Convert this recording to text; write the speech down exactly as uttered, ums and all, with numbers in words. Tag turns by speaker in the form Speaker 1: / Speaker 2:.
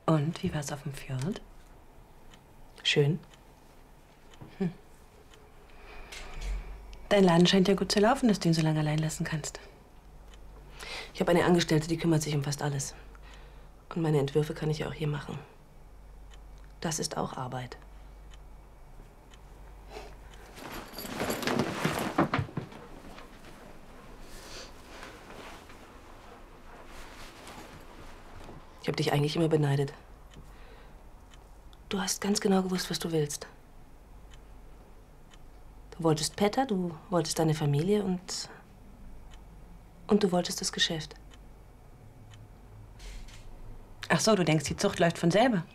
Speaker 1: Und, wie war's auf dem Fjord?
Speaker 2: Schön.
Speaker 1: Hm. Dein Laden scheint ja gut zu laufen, dass du ihn so lange allein lassen kannst.
Speaker 2: Ich habe eine Angestellte, die kümmert sich um fast alles. Und meine Entwürfe kann ich ja auch hier machen. Das ist auch Arbeit. Ich habe dich eigentlich immer beneidet. Du hast ganz genau gewusst, was du willst. Du wolltest Petter, du wolltest deine Familie und... und du wolltest das Geschäft.
Speaker 1: Ach so, du denkst, die Zucht läuft von selber?